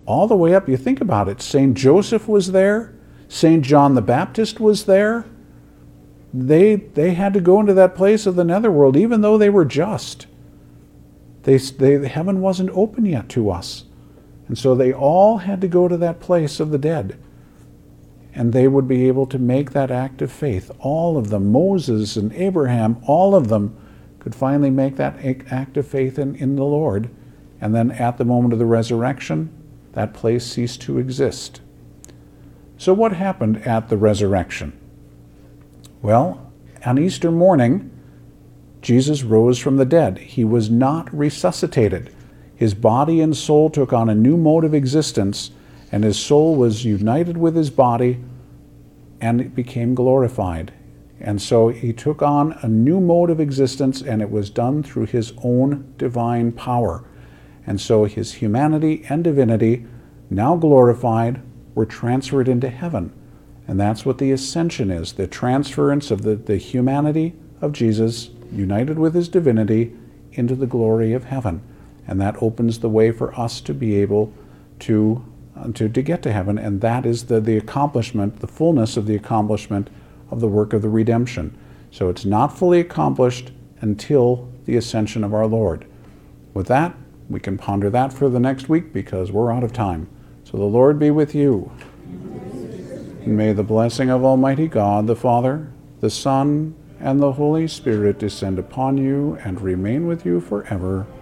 all the way up. You think about it. St. Joseph was there. St. John the Baptist was there. They had to go into that place of the netherworld, even though they were just. Heaven wasn't open yet to us. And so they all had to go to that place of the dead. And they would be able to make that act of faith. All of them, Moses and Abraham, all of them could finally make that act of faith in the Lord. And then at the moment of the resurrection, that place ceased to exist. So what happened at the resurrection? Well, on Easter morning, Jesus rose from the dead. He was not resuscitated. His body and soul took on a new mode of existence, and his soul was united with his body, and it became glorified. And so he took on a new mode of existence, and it was done through his own divine power. And so his humanity and divinity, now glorified, were transferred into heaven. And that's what the ascension is, the transference of the humanity of Jesus, united with his divinity, into the glory of heaven. And that opens the way for us to be able to get to heaven. And that is the accomplishment, the fullness of the accomplishment of the work of the redemption. So it's not fully accomplished until the ascension of our Lord. With that, we can ponder that for the next week because we're out of time. So the Lord be with you. And may the blessing of Almighty God, the Father, the Son, and the Holy Spirit descend upon you and remain with you forever.